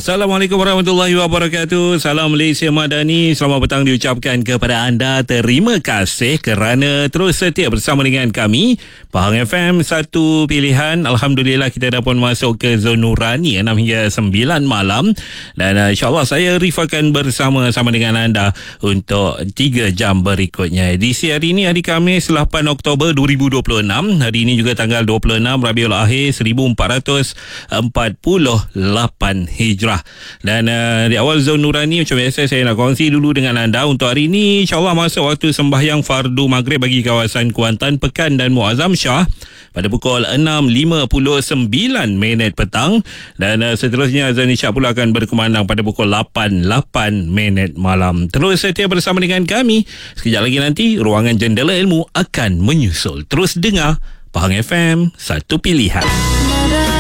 Assalamualaikum warahmatullahi wabarakatuh. Salam Malaysia Madani. Selamat petang diucapkan kepada anda. Terima kasih kerana terus setia bersama dengan kami. Pahang FM, satu pilihan. Alhamdulillah kita dah pun masuk ke zon nurani 6 hingga 9 malam. Dan insyaAllah saya Arif akan bersama-sama dengan anda untuk 3 jam berikutnya. Edisi hari ini hari Khamis 8 Oktober 2026. Hari ini juga tanggal 26 Rabiul Akhir 1448 Hijrah. Dan di awal zon nurani macam biasa saya nak kongsi dulu dengan anda untuk hari ini. InsyaAllah masuk waktu sembahyang fardu maghrib bagi kawasan Kuantan, Pekan dan Muazzam Shah pada pukul 6.59 petang. Dan seterusnya azan isyak pula akan berkumandang pada pukul 8 malam. Terus setia bersama dengan kami. Sekejap lagi nanti ruangan Jendela Ilmu akan menyusul. Terus dengar Pahang FM, satu pilihan.